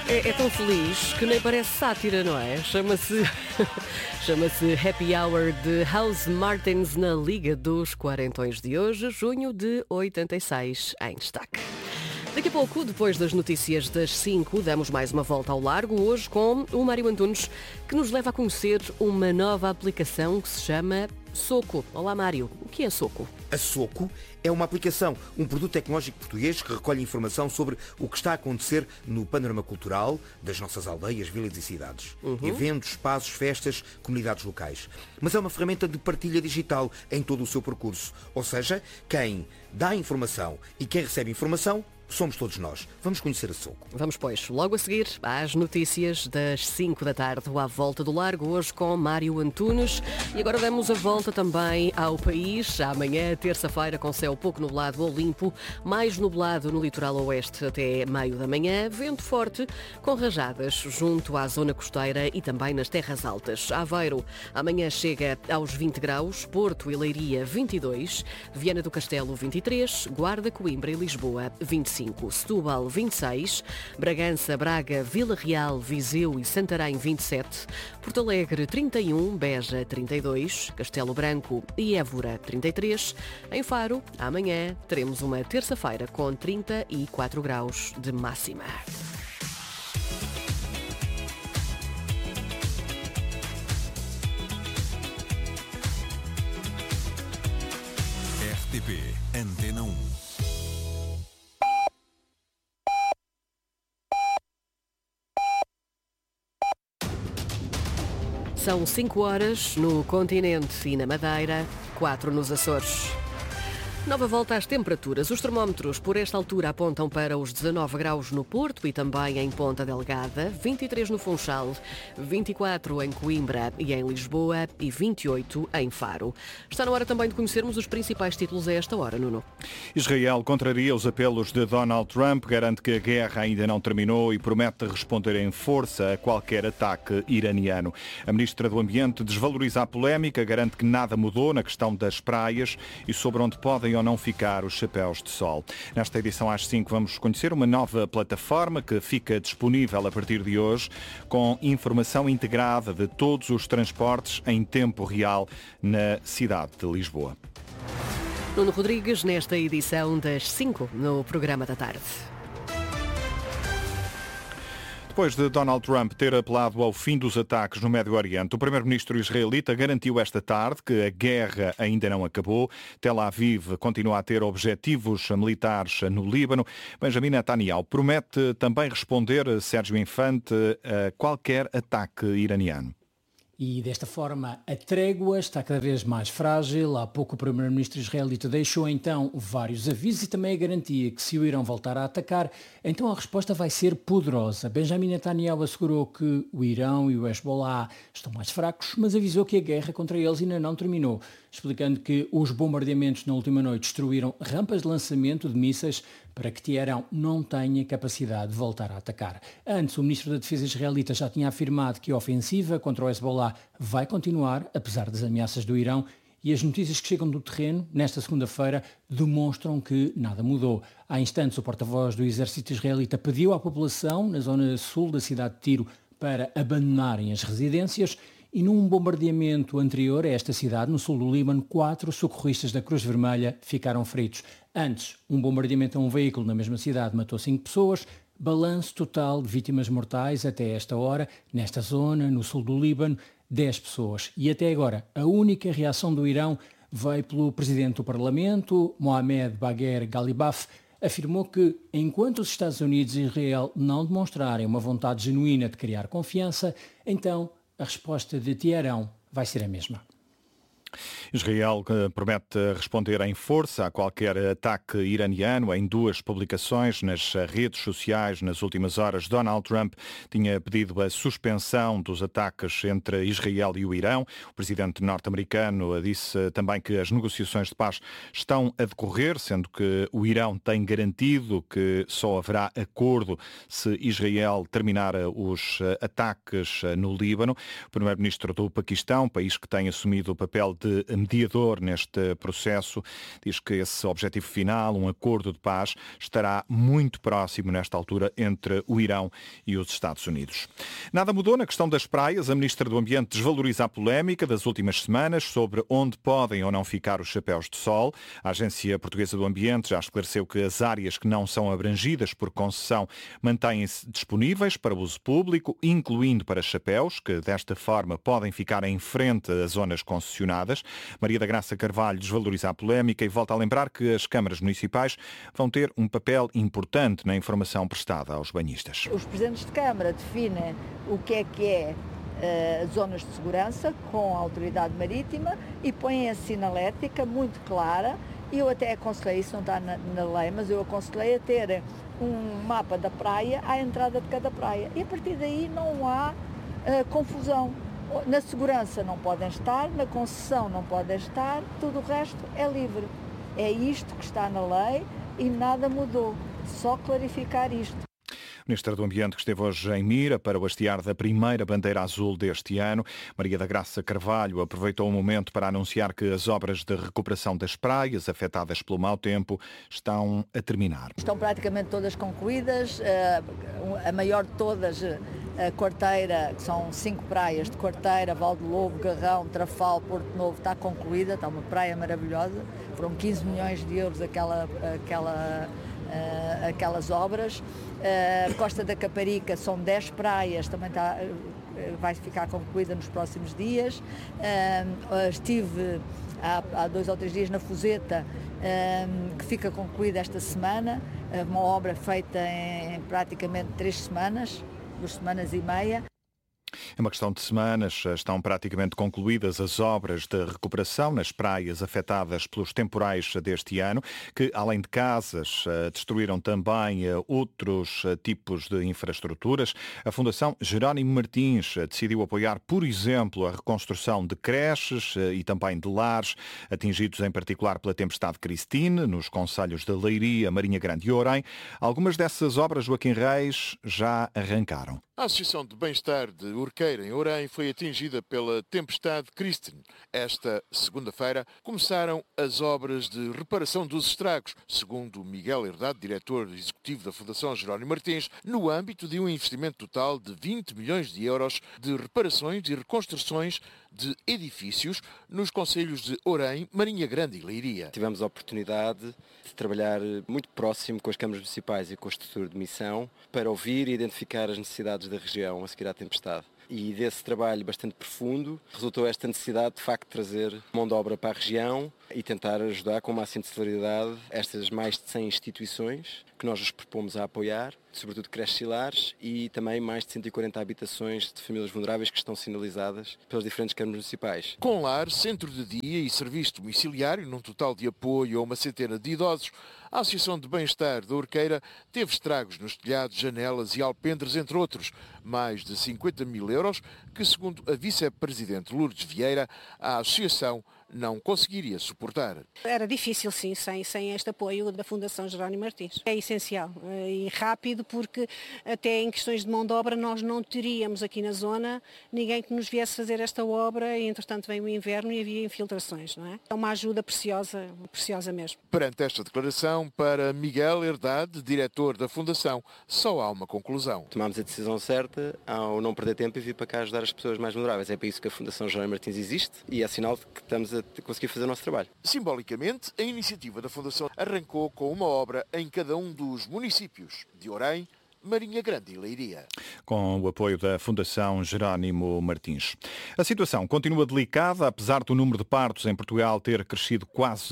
É tão feliz que nem parece sátira, não é? Chama-se Happy Hour de House Martins na Liga dos Quarentões de hoje, junho de 86, em destaque. Daqui a pouco, depois das notícias das 5, damos mais uma volta ao largo, hoje com o Mário Antunes, que nos leva a conhecer uma nova aplicação que se chama Soco. Olá Mário, o que é Soco? A Soco é uma aplicação, um produto tecnológico português que recolhe informação sobre o que está a acontecer no panorama cultural das nossas aldeias, vilas e cidades. Eventos, espaços, festas, comunidades locais. Mas é uma ferramenta de partilha digital em todo o seu percurso. Ou seja, quem dá informação e quem recebe informação somos todos nós. Vamos conhecer a Soco. Vamos, pois, logo a seguir às notícias das 5 da tarde, à volta do largo, hoje com Mário Antunes. E agora damos a volta também ao país. Amanhã, terça-feira, com céu pouco nublado ou limpo, mais nublado no litoral oeste até meio da manhã, vento forte com rajadas junto à zona costeira e também nas terras altas. Aveiro, amanhã chega aos 20 graus, Porto e Leiria 22, Viana do Castelo 23, Guarda, Coimbra e Lisboa 25. Setúbal 26, Bragança, Braga, Vila Real, Viseu e Santarém 27, Porto Alegre 31, Beja 32, Castelo Branco e Évora 33. Em Faro, amanhã teremos uma terça-feira com 34 graus de máxima. RTP Antena 1. São 5 horas no continente e na Madeira, 4 nos Açores. Nova volta às temperaturas. Os termómetros por esta altura apontam para os 19 graus no Porto e também em Ponta Delgada, 23 no Funchal, 24 em Coimbra e em Lisboa e 28 em Faro. Está na hora também de conhecermos os principais títulos a esta hora, Nuno. Israel contraria os apelos de Donald Trump, garante que a guerra ainda não terminou e promete responder em força a qualquer ataque iraniano. A ministra do Ambiente desvaloriza a polémica, garante que nada mudou na questão das praias e sobre onde podem ou não ficar os chapéus de sol. Nesta edição às 5 vamos conhecer uma nova plataforma que fica disponível a partir de hoje com informação integrada de todos os transportes em tempo real na cidade de Lisboa. Nuno Rodrigues, nesta edição das 5 no programa da tarde. Depois de Donald Trump ter apelado ao fim dos ataques no Médio Oriente, o primeiro-ministro israelita garantiu esta tarde que a guerra ainda não acabou. Tel Aviv continua a ter objetivos militares no Líbano. Benjamin Netanyahu promete também responder, Sérgio Infante, a qualquer ataque iraniano. E desta forma a trégua está cada vez mais frágil. Há pouco o primeiro-ministro israelita deixou então vários avisos e também a garantia que se o Irão voltar a atacar, então a resposta vai ser poderosa. Benjamin Netanyahu assegurou que o Irão e o Hezbollah estão mais fracos, mas avisou que a guerra contra eles ainda não terminou, explicando que os bombardeamentos na última noite destruíram rampas de lançamento de mísseis para que Teherão não tenha capacidade de voltar a atacar. Antes, o ministro da Defesa israelita já tinha afirmado que a ofensiva contra o Hezbollah vai continuar, apesar das ameaças do Irão, e as notícias que chegam do terreno, nesta segunda-feira, demonstram que nada mudou. Há instantes, o porta-voz do exército israelita pediu à população, na zona sul da cidade de Tiro, para abandonarem as residências. E num bombardeamento anterior a esta cidade, no sul do Líbano, 4 socorristas da Cruz Vermelha ficaram feridos. Antes, um bombardeamento a um veículo na mesma cidade matou 5 pessoas. Balanço total de vítimas mortais até esta hora, nesta zona, no sul do Líbano, 10 pessoas. E até agora, a única reação do Irão veio pelo presidente do Parlamento, Mohamed Bagher Ghalibaf, afirmou que, enquanto os Estados Unidos e Israel não demonstrarem uma vontade genuína de criar confiança, então a resposta de Teherão vai ser a mesma. Israel promete responder em força a qualquer ataque iraniano. Em 2 publicações nas redes sociais nas últimas horas, Donald Trump tinha pedido a suspensão dos ataques entre Israel e o Irão. O presidente norte-americano disse também que as negociações de paz estão a decorrer, sendo que o Irão tem garantido que só haverá acordo se Israel terminar os ataques no Líbano. O primeiro-ministro do Paquistão, país que tem assumido o papel de mediador neste processo, diz que esse objetivo final, um acordo de paz, estará muito próximo nesta altura entre o Irão e os Estados Unidos. Nada mudou na questão das praias. A Ministra do Ambiente desvaloriza a polémica das últimas semanas sobre onde podem ou não ficar os chapéus de sol. A Agência Portuguesa do Ambiente já esclareceu que as áreas que não são abrangidas por concessão mantêm-se disponíveis para uso público, incluindo para chapéus, que desta forma podem ficar em frente às zonas concessionadas. Maria da Graça Carvalho desvaloriza a polémica e volta a lembrar que as câmaras municipais vão ter um papel importante na informação prestada aos banhistas. Os presidentes de Câmara definem o que é zonas de segurança com a autoridade marítima e põem a sinalética muito clara. E eu até aconselhei, isso não está na lei, mas eu aconselhei a ter um mapa da praia à entrada de cada praia. E a partir daí não há confusão. Na segurança não podem estar, na concessão não podem estar, tudo o resto é livre. É isto que está na lei e nada mudou. Só clarificar isto. Ministra do Ambiente que esteve hoje em Mira para o hastear da primeira bandeira azul deste ano. Maria da Graça Carvalho aproveitou o momento para anunciar que as obras de recuperação das praias afetadas pelo mau tempo estão a terminar. Estão praticamente todas concluídas, a maior de todas, a Quarteira, que são 5 praias de Quarteira, Val do Lobo, Garrão, Trafal, Porto Novo, está concluída, está uma praia maravilhosa. Foram 15 milhões de euros aquelas obras. Costa da Caparica são 10 praias, também vai ficar concluída nos próximos dias. Estive há 2 ou 3 dias na Fuseta, que fica concluída esta semana, uma obra feita em praticamente 3 semanas, 2 semanas e meia. É uma questão de semanas, estão praticamente concluídas as obras de recuperação nas praias afetadas pelos temporais deste ano, que além de casas, destruíram também outros tipos de infraestruturas. A Fundação Jerónimo Martins decidiu apoiar, por exemplo, a reconstrução de creches e também de lares, atingidos em particular pela tempestade Cristine, nos concelhos de Leiria, Marinha Grande e Orem. Algumas dessas obras, Joaquim Reis, já arrancaram. A Associação de Bem-Estar de Urqueira, em Orem, foi atingida pela tempestade Kristen. Esta segunda-feira começaram as obras de reparação dos estragos, segundo Miguel Herdade, diretor executivo da Fundação Jerónimo Martins, no âmbito de um investimento total de 20 milhões de euros de reparações e reconstruções de edifícios nos concelhos de Orem, Marinha Grande e Leiria. Tivemos a oportunidade de trabalhar muito próximo com as câmaras municipais e com a estrutura de missão para ouvir e identificar as necessidades da região a seguir à tempestade. E desse trabalho bastante profundo resultou esta necessidade de facto de trazer mão de obra para a região e tentar ajudar com o máximo de celeridade estas mais de 100 instituições que nós nos propomos a apoiar, sobretudo creches e lares, e também mais de 140 habitações de famílias vulneráveis que estão sinalizadas pelas diferentes câmaras municipais. Com lar, centro de dia e serviço domiciliário, num total de apoio a uma centena de idosos, a Associação de Bem-Estar da Urqueira teve estragos nos telhados, janelas e alpendres, entre outros, mais de 50 mil euros, que, segundo a vice-presidente Lourdes Vieira, a Associação não conseguiria suportar. Era difícil, sim, sem este apoio da Fundação Jerónimo Martins. É essencial e rápido, porque até em questões de mão de obra nós não teríamos aqui na zona ninguém que nos viesse fazer esta obra e, entretanto, vem o inverno e havia infiltrações, não é? É uma ajuda preciosa mesmo. Perante esta declaração, para Miguel Herdade, diretor da Fundação, só há uma conclusão. Tomámos a decisão certa ao não perder tempo e vir para cá ajudar as pessoas mais vulneráveis. É para isso que a Fundação Jerónimo Martins existe e é sinal de que estamos a conseguir fazer o nosso trabalho. Simbolicamente, a iniciativa da Fundação arrancou com uma obra em cada um dos municípios de Orem, Marinha Grande e Leiria. Com o apoio da Fundação Jerónimo Martins. A situação continua delicada, apesar do número de partos em Portugal ter crescido quase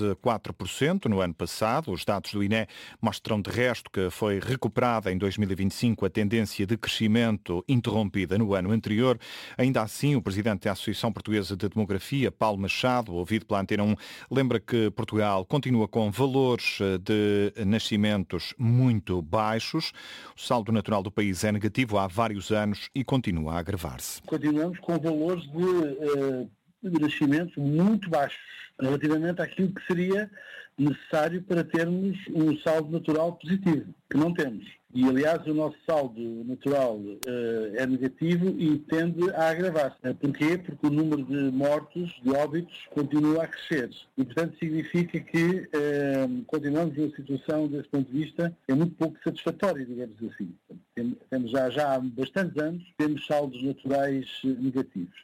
4% no ano passado. Os dados do INE mostram de resto que foi recuperada em 2025 a tendência de crescimento interrompida no ano anterior. Ainda assim, o presidente da Associação Portuguesa de Demografia, Paulo Machado, ouvido pela Antena 1, lembra que Portugal continua com valores de nascimentos muito baixos. O saldo natural do país é negativo há vários anos e continua a agravar-se. Continuamos com valores de de nascimentos muito baixos relativamente àquilo que seria necessário para termos um saldo natural positivo, que não temos. E, aliás, o nosso saldo natural é negativo e tende a agravar-se. Porquê? Porque o número de mortos, de óbitos, continua a crescer. E, portanto, significa que continuamos numa situação, desse ponto de vista, é muito pouco satisfatória, digamos assim. Temos já há bastantes anos, temos saldos naturais negativos.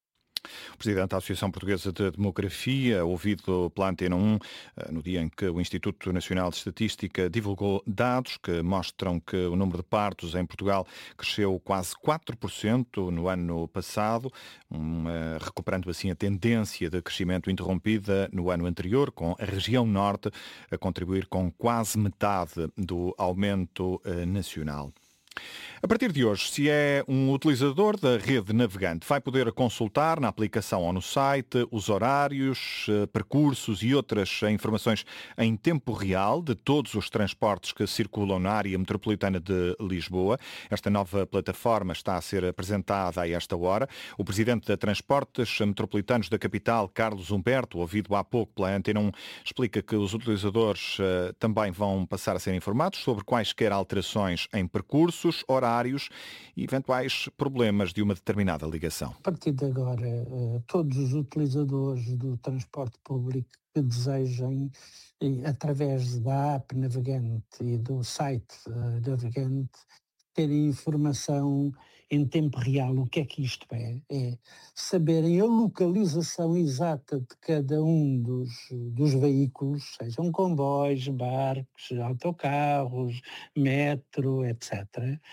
O Presidente da Associação Portuguesa de Demografia, ouvido pela Antena 1, no dia em que o Instituto Nacional de Estatística divulgou dados que mostram que o número de partos em Portugal cresceu quase 4% no ano passado, recuperando assim a tendência de crescimento interrompida no ano anterior, com a região norte a contribuir com quase metade do aumento nacional. A partir de hoje, se é um utilizador da rede navegante, vai poder consultar na aplicação ou no site os horários, percursos e outras informações em tempo real de todos os transportes que circulam na área metropolitana de Lisboa. Esta nova plataforma está a ser apresentada a esta hora. O Presidente da Transportes Metropolitanos da capital, Carlos Humberto, ouvido há pouco pela Antena 1, explica que os utilizadores também vão passar a ser informados sobre quaisquer alterações em percursos, horários e eventuais problemas de uma determinada ligação. A partir de agora, todos os utilizadores do transporte público que desejem, através da app Navegante e do site Navegante, terem informação em tempo real. O que é que isto é? É saberem a localização exata de cada um dos veículos, sejam comboios, barcos, autocarros, metro, etc.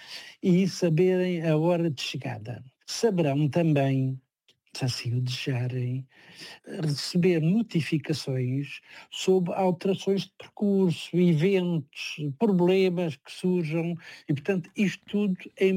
E saberem a hora de chegada. Saberão também, se assim o desejarem, receber notificações sobre alterações de percurso, eventos, problemas que surjam e, portanto, isto tudo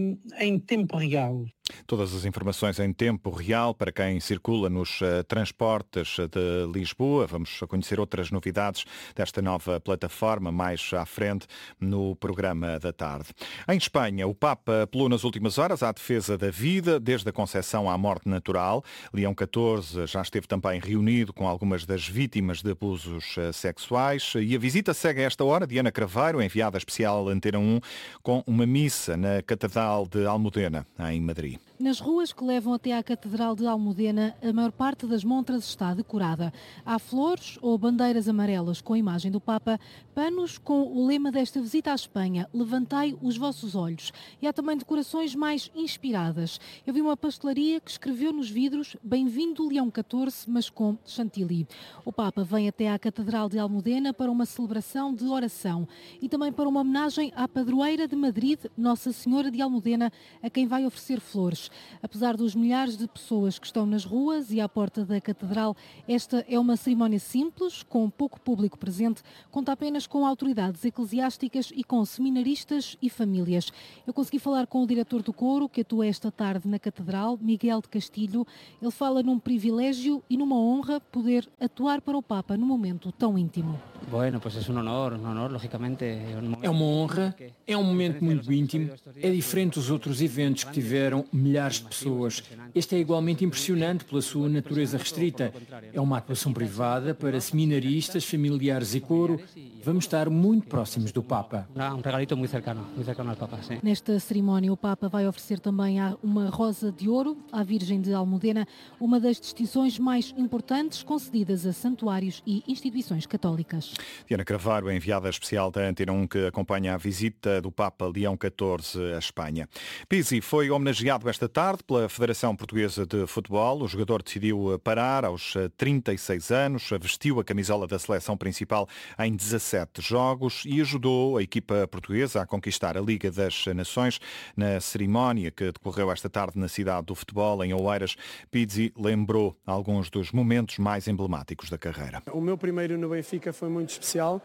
em tempo real. Todas as informações em tempo real para quem circula nos transportes de Lisboa. Vamos conhecer outras novidades desta nova plataforma mais à frente no programa da tarde. Em Espanha, o Papa apelou nas últimas horas à defesa da vida, desde a concepção à morte natural. Leão XIV já esteve também reunido com algumas das vítimas de abusos sexuais e a visita segue a esta hora. Diana Craveiro, enviada especial Antena 1, com uma missa na Catedral de Almudena, em Madrid. Nas ruas que levam até à Catedral de Almudena, a maior parte das montras está decorada. Há flores ou bandeiras amarelas com a imagem do Papa, panos com o lema desta visita à Espanha, levantai os vossos olhos. E há também decorações mais inspiradas. Eu vi uma pastelaria que escreveu nos vidros, bem-vindo Leão XIV, mas com chantilly. O Papa vem até à Catedral de Almudena para uma celebração de oração e também para uma homenagem à padroeira de Madrid, Nossa Senhora de Almudena, a quem vai oferecer flores. Apesar dos milhares de pessoas que estão nas ruas e à porta da Catedral, esta é uma cerimónia simples, com pouco público presente, conta apenas com autoridades eclesiásticas e com seminaristas e famílias. Eu consegui falar com o diretor do coro, que atua esta tarde na Catedral, Miguel de Castilho. Ele fala num privilégio e numa honra poder atuar para o Papa num momento tão íntimo. Bueno, pues es un honor, lógicamente. É uma honra, é um momento muito íntimo, é diferente dos outros eventos que tiveram milhares de pessoas. Este é igualmente impressionante pela sua natureza restrita. É uma atuação privada para seminaristas, familiares e coro. Vamos estar muito próximos do Papa. Um regalito muito cercano ao Papa, sim. Nesta cerimónia, o Papa vai oferecer também uma rosa de ouro à Virgem de Almudena, uma das distinções mais importantes concedidas a santuários e instituições católicas. Diana Craveiro, enviada especial da Antena 1, que acompanha a visita do Papa Leão XIV à Espanha. Pizzi foi homenageado esta tarde pela Federação Portuguesa de Futebol. O jogador decidiu parar aos 36 anos, vestiu a camisola da seleção principal em 17 jogos e ajudou a equipa portuguesa a conquistar a Liga das Nações. Na cerimónia que decorreu esta tarde na cidade do futebol, em Oeiras, Pizzi lembrou alguns dos momentos mais emblemáticos da carreira. O meu primeiro no Benfica foi muito especial,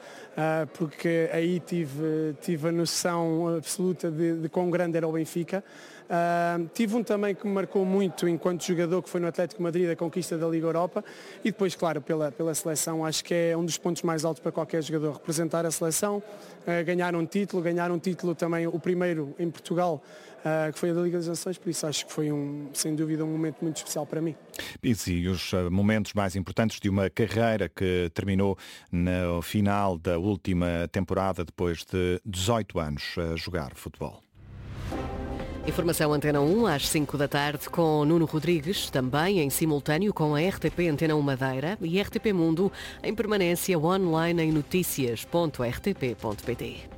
porque aí tive a noção absoluta de quão grande era o Benfica. Tive Tive um também que me marcou muito enquanto jogador, que foi no Atlético de Madrid, a conquista da Liga Europa, e depois, claro, pela seleção, acho que é um dos pontos mais altos para qualquer jogador, representar a seleção, ganhar um título também, o primeiro em Portugal, que foi a da Liga das Nações, por isso acho que foi sem dúvida um momento muito especial para mim. E sim, os momentos mais importantes de uma carreira que terminou no final da última temporada, depois de 18 anos a jogar futebol. Informação Antena 1 às 5 da tarde com Nuno Rodrigues, também em simultâneo com a RTP Antena 1 Madeira e RTP Mundo em permanência online em noticias.rtp.pt.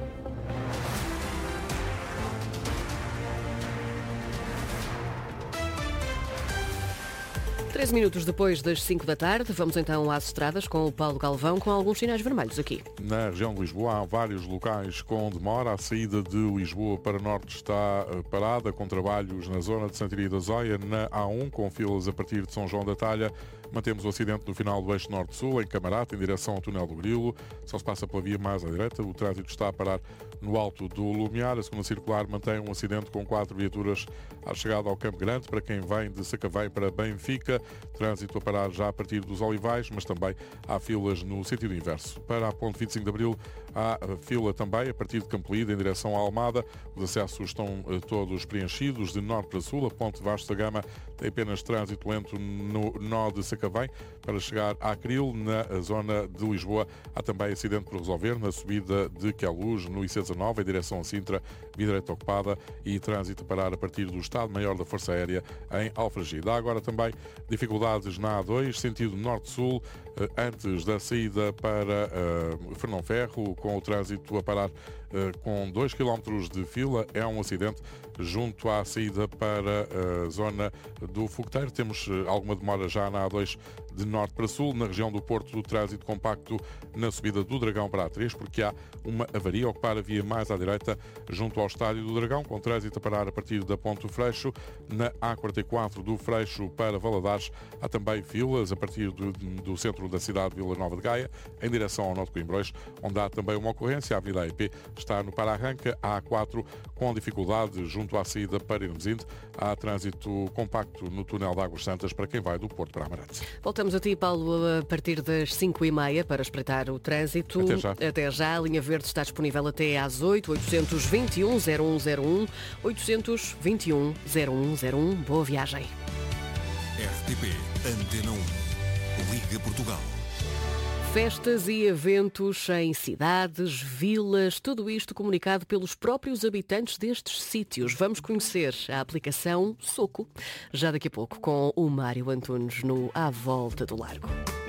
13 minutos depois das 5 da tarde, vamos então às estradas com o Paulo Galvão, com alguns sinais vermelhos aqui. Na região de Lisboa há vários locais com demora. A saída de Lisboa para Norte está parada, com trabalhos na zona de Santiria da Zóia, na A1, com filas a partir de São João da Talha. Mantemos o acidente no final do eixo Norte-Sul, em Camarate, em direção ao túnel do Grilo. Só se passa pela via mais à direita. O trânsito está a parar no alto do Lumiar. A segunda circular mantém um acidente com 4 viaturas à chegada ao Campo Grande, para quem vem de Sacavém para Benfica. Trânsito a parar já a partir dos Olivais, mas também há filas no sentido inverso. Para a ponte 25 de Abril há fila também a partir de Campolide, em direção à Almada. Os acessos estão todos preenchidos de norte para sul. A ponte Vasco da Gama tem apenas trânsito lento no nó de Sacavém para chegar à Cril. Na zona de Lisboa há também acidente por resolver na subida de Queluz, no IC19, em direção a Sintra, via direita ocupada e trânsito a parar a partir do Estado-Maior da Força Aérea em Alfragide. Há agora também dificuldades na A2, sentido norte-sul, antes da saída para Fernão Ferro, com o trânsito a parar com 2 km de fila. É um acidente junto à saída para a zona do Fogueteiro. Temos alguma demora já na A2 de norte para sul. Na região do Porto, do trânsito compacto na subida do Dragão para a A3, porque há uma avaria a ocupar a via mais à direita junto ao Estádio do Dragão, com trânsito a parar a partir da Ponte do Freixo. Na A44 do Freixo para Valadares há também filas a partir do centro da cidade de Vila Nova de Gaia, em direção ao Norte de Coimbrões, onde há também uma ocorrência. A Avenida AEP está no para-arranca. A A4 com dificuldade junto à saída para Irmesinde. Há trânsito compacto no túnel de Águas Santas para quem vai do Porto para Amarante. Voltamos a ti, Paulo, a partir das 5h30 para espreitar o trânsito. Até já. A linha verde está disponível até às 8, 821 0101, 821 0101. Boa viagem. RTP Antena 1. Liga Portugal. Festas e eventos em cidades, vilas, tudo isto comunicado pelos próprios habitantes destes sítios. Vamos conhecer a aplicação Soco, já daqui a pouco, com o Mário Antunes no À Volta do Largo.